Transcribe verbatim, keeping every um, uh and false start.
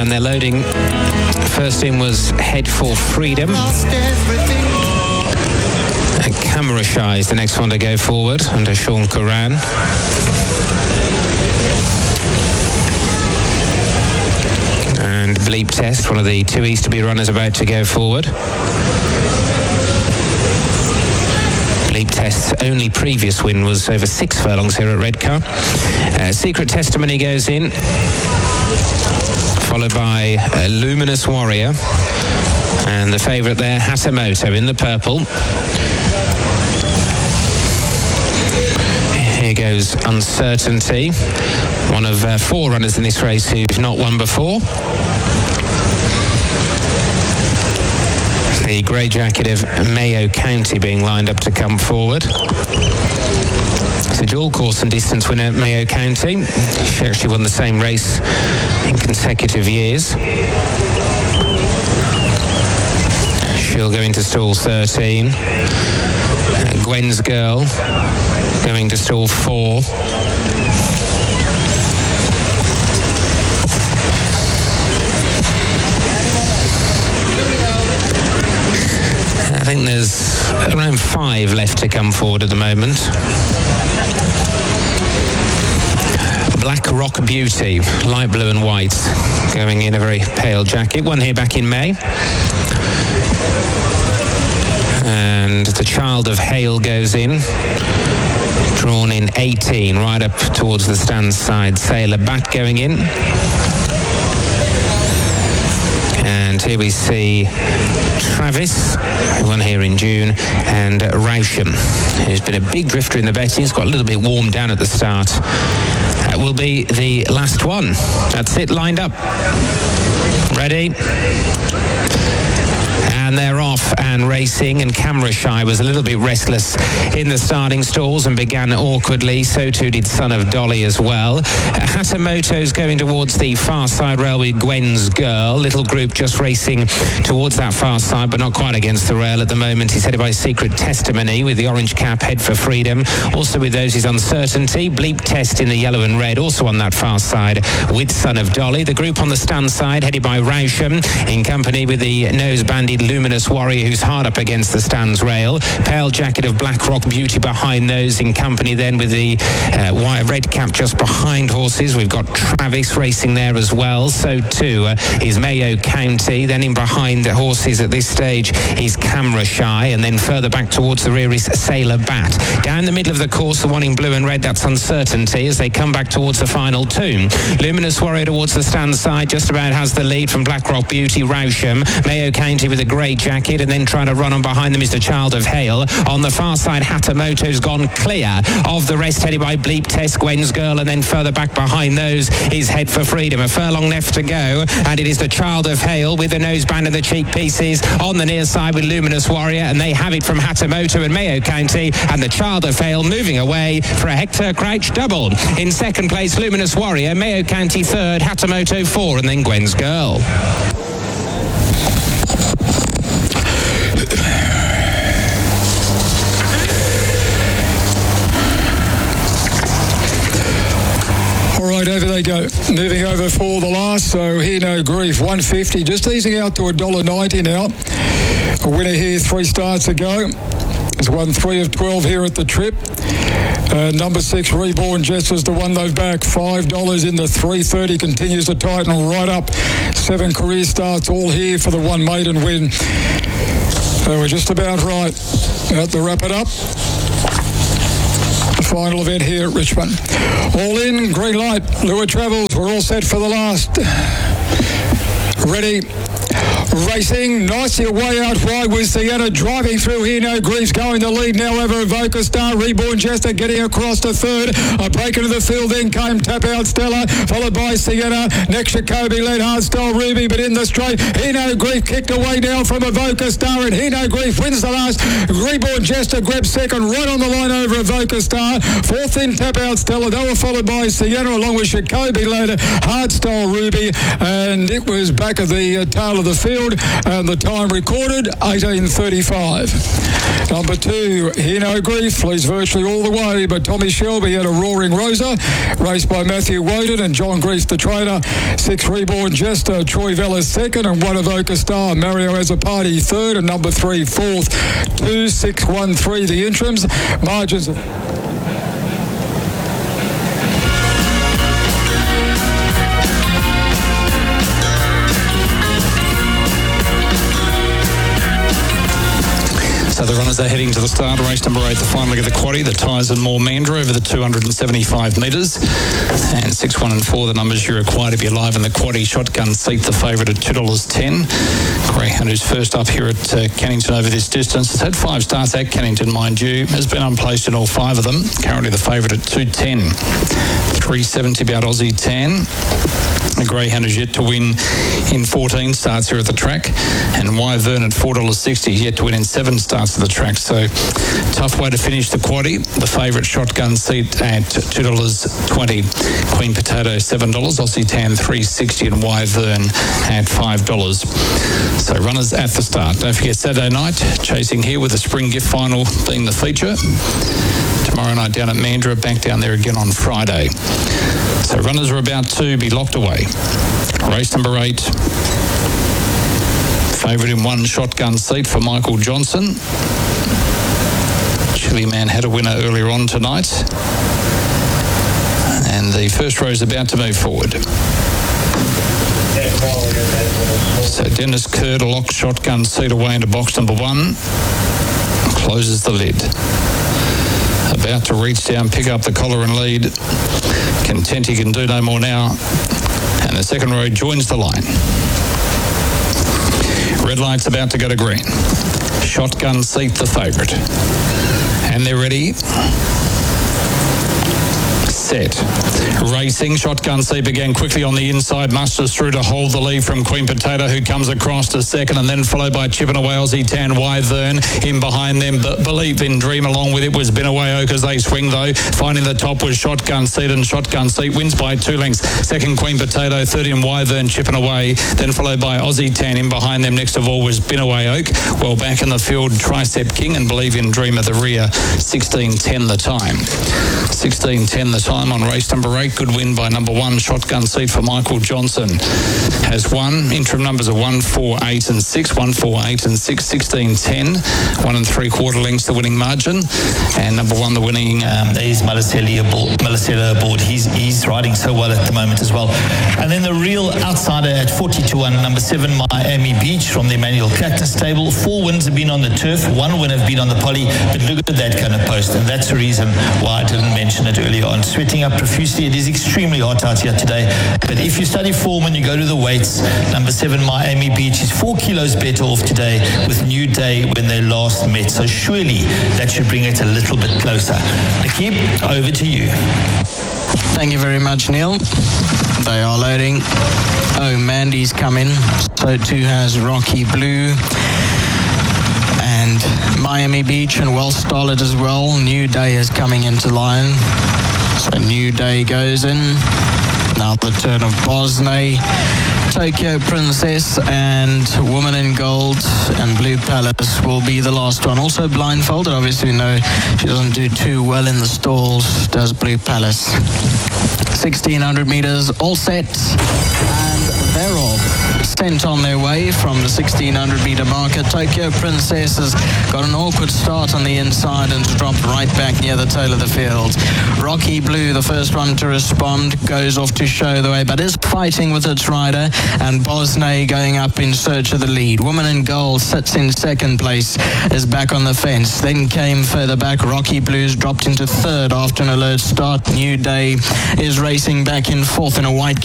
and they're loading. First in was Head for Freedom. And Camera Shy is the next one to go forward under Sean Curran. And Bleep Test, one of the two Easterby runners about to go forward. Bleep Test's only previous win was over six furlongs here at Redcar. Uh, Secret Testimony goes in, followed by uh, Luminous Warrior. And the favourite there, Hatamoto, in the purple. Here goes Uncertainty, one of uh, four runners in this race who've not won before. The grey jacket of Mayo County being lined up to come forward. It's a dual course and distance winner, Mayo County. She actually won the same race in consecutive years. She'll go into stall thirteen. Uh, Gwen's Girl going to stall four. I think there's around five left to come forward at the moment. Black Rock Beauty, light blue and white, going in a very pale jacket. One here back in May. And the Child of Hale goes in, drawn in eighteen, right up towards the stand side. Sailor Bat going in. And here we see Travis, who won here in June, and Rauscham, who's been a big drifter in the betting. He's got a little bit warmed down at the start. That will be the last one. That's it, lined up. Ready? And they're off and racing, and Camera Shy was a little bit restless in the starting stalls and began awkwardly. So too did Son of Dolly as well. Hatamoto's going towards the far side rail with Gwen's Girl. Little group just racing towards that far side, but not quite against the rail at the moment. He's headed by Secret Testimony with the orange cap, Head for Freedom. Also with those is Uncertainty. Bleep Test in the yellow and red, also on that far side with Son of Dolly. The group on the stand side headed by Rauscham in company with the nose-banded Luminous Warrior, who's hard up against the stands rail. Pale jacket of Black Rock Beauty behind those, in company then with the uh, white red cap just behind horses. We've got Travis racing there as well. So too uh, is Mayo County. Then in behind the horses at this stage is Camera Shy, and then further back towards the rear is Sailor Bat. Down the middle of the course, the one in blue and red, that's Uncertainty as they come back towards the final two. Luminous Warrior towards the stand side just about has the lead from Black Rock Beauty. Rauscham, Mayo County with a grey jacket, and then trying to run on behind them is the Child of Hale. On the far side, Hatamoto's gone clear of the rest, headed by Bleep Test, Gwen's Girl, and then further back behind those is Head for Freedom. A furlong left to go, and it is the Child of Hale with the noseband and the cheek pieces on the near side with Luminous Warrior, and they have it from Hatamoto and Mayo County, and the Child of Hale moving away for a Hector Crouch double. In second place, Luminous Warrior, Mayo County third, Hatamoto four, and then Gwen's Girl. Right, over they go. Moving over for the last, so Hear No Grief, one fifty, just easing out to one dollar ninety now. A winner here, three starts ago. It's won three of twelve here at the trip. Uh, number six, Reborn Jets, is the one they've back. five dollars in the three thirty, continues to tighten right up. Seven career starts, all here for the one maiden win. So we're just about right. About to wrap it up. Final event here at Richmond. All in, green light, Lure Travels, we're all set for the last. Ready. Racing, nicely away out wide with Sienna driving through Hear No Grief's going the lead now over Evoca Star. Reborn Jester getting across to third. A break into the field, then came Tap Out Stella, followed by Sienna. Next, Jacoby led Hardstyle Ruby, but in the straight, Hear No Grief kicked away now from Evoca Star, and Hear No Grief wins the last. Reborn Jester grabs second, right on the line over Evoca Star. Fourth in Tap Out Stella. They were followed by Sienna along with Jacoby led Hardstyle Ruby, and it was back of the uh, tail of the field. field, and the time recorded, eighteen thirty-five. Number two, Here No Grief, leads virtually all the way, but Tommy Shelby had a Roaring Rosa, raced by Matthew Woden and John Grief the trainer. Six, Reborn Jester, Troy Vella's second, and one, Avoca Star, Mario as a party third, and number three, fourth. Two, six, one, three, the interims. Margins... So the runners are heading to the start. Race number eight, the final leg of the quaddie. The Tyres and More Mandra over the two hundred seventy-five metres. And six, one and four, the numbers you require to be alive in the quaddie. Shotgun Seat, the favourite at two dollars ten. Greyhound, who's first up here at uh, Cannington over this distance. It's had five starts at Cannington, mind you. Has been unplaced in all five of them. Currently the favourite at two ten. three seventy about Aussie Tan. The Greyhound is yet to win in fourteen starts here at the track. And Wyvern at four dollars sixty, yet to win in seven starts at the track. So tough way to finish the quaddie. The favourite Shotgun Seat at two dollars twenty. Queen Potato seven dollars. Aussie Tan three dollars sixty and Wyvern at five dollars. So runners at the start. Don't forget Saturday night, chasing here with the Spring Gift Final being the feature. Tomorrow night down at Mandra, back down there again on Friday. So runners are about to be locked away. Race number eight. Favourite in one, Shotgun Seat for Michael Johnson. Chili Man had a winner earlier on tonight. And the first row is about to move forward. So Dennis Kerr to lock Shotgun Seat away into box number one. Closes the lid. About to reach down, pick up the collar and lead. Content he can do no more now. And the second row joins the line. Red light's about to go to green. Shotgun Seat, the favourite. And they're ready. Set. Racing. Shotgun Seat began quickly on the inside, musters through to hold the lead from Queen Potato, who comes across to second, and then followed by Chipping Away Aussie Tan, Wyvern in behind them. But Believe in Dream along with it was Been Away Oak as they swing though. Finding the top was Shotgun Seat, and Shotgun Seat wins by two lengths. Second Queen Potato, third in Wyvern, Chipping Away, then followed by Aussie Tan. In behind them next of all was Been Away Oak. Well back in the field, Tricep King and Believe in Dream at the rear. sixteen ten the time. sixteen ten the time on race number eight. Good win by number one, Shotgun Seat for Michael Johnson. Has won. Interim numbers are one, four, eight and six. one, four, eight and six. sixteen ten. One and three quarter lengths the winning margin. And number one, the winning... Um, is Malasela aboard. Malasela aboard. He's, he's riding so well at the moment as well. And then the real outsider at forty to one, number seven, Miami Beach from the Emmanuel Cactus stable. Four wins have been on the turf. One win have been on the poly. But look at that kind of post. And that's the reason why I didn't mention it earlier on. Sweating up profusely. It is extremely hot out here today. But if you study form and you go to the weights, number seven, Miami Beach, is four kilos better off today with New Day when they last met. So surely that should bring it a little bit closer. Nikki, over to you. Thank you very much, Neil. They are loading. Oh, Mandy's coming. So too has Rocky Blue. And Miami Beach and Well Starlet as well. New Day is coming into line. So New Day goes in. Now the turn of Bosney, Tokyo Princess and Woman in Gold and Blue Palace will be the last one. Also blindfolded, obviously we know she doesn't do too well in the stalls, does Blue Palace. sixteen hundred metres, all set, and they're off. Sent on their way from the sixteen hundred metre marker. Tokyo Princess has got an awkward start on the inside and dropped right back near the tail of the field. Rocky Blue, the first one to respond, goes off to show the way, but is fighting with its rider, and Bosney going up in search of the lead. Woman in Gold sits in second place, is back on the fence. Then came further back, Rocky Blues dropped into third after an alert start. New Day is racing back in fourth in a white